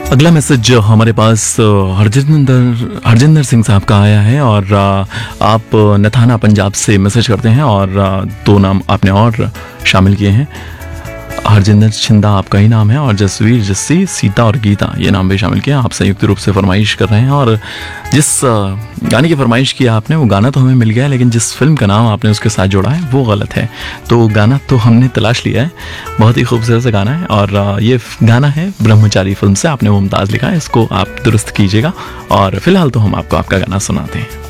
अगला मैसेज हमारे पास हरजिंदर सिंह साहब का आया है और आप नथाना पंजाब से मैसेज करते हैं और दो नाम आपने और शामिल किए हैं। हरजिंदर छिंदा आपका ही नाम है और जसवीर, जस्सी, सीता और गीता ये नाम भी शामिल किया। आप संयुक्त रूप से फरमाइश कर रहे हैं और जिस गाने की फरमाइश की आपने वो गाना तो हमें मिल गया है, लेकिन जिस फिल्म का नाम आपने उसके साथ जोड़ा है वो गलत है। तो गाना तो हमने तलाश लिया है, बहुत ही खूबसूरत सा गाना है और ये गाना है ब्रह्मचारी फिल्म से, आपने मुमताज़ लिखा है, इसको आप दुरुस्त कीजिएगा और फिलहाल तो हम आपको आपका गाना सुनाते हैं।